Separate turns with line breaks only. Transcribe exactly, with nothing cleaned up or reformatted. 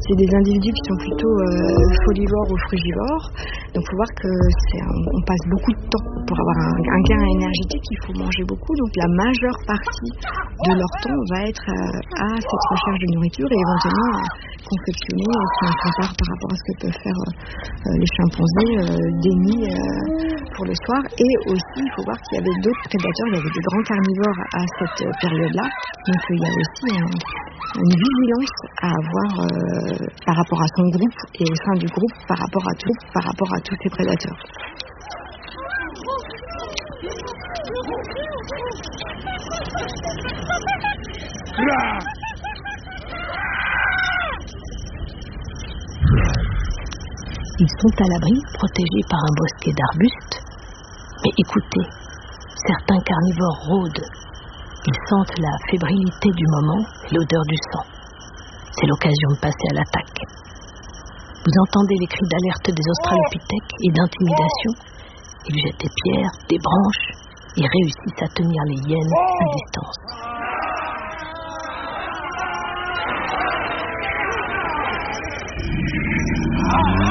c'est des individus qui sont plutôt euh, folivores ou frugivores. Donc il faut voir que c'est un, on passe beaucoup de temps pour avoir un, un gain énergétique, il faut manger beaucoup. Donc la majeure partie de leur temps va être euh, à cette recherche de nourriture et éventuellement à confectionner, si on compare par rapport à ce que peuvent faire euh, les chimpanzés, euh, des nids euh, pour le soir. Et aussi, il faut voir qu'il y avait d'autres prédateurs, il y avait des grands carnivores à cette période-là. Donc il y a aussi un, une vigilance à avoir euh, par rapport à son groupe et au sein du groupe par rapport à tout, par rapport à tous ces prédateurs.
Ils sont à l'abri, protégés par un bosquet d'arbustes. Mais écoutez, certains carnivores rôdent. Ils sentent la fébrilité du moment et l'odeur du sang. C'est l'occasion de passer à l'attaque. Vous entendez les cris d'alerte des australopithèques et d'intimidation. Ils jettent des pierres, des branches et réussissent à tenir les hyènes à distance.
Ah!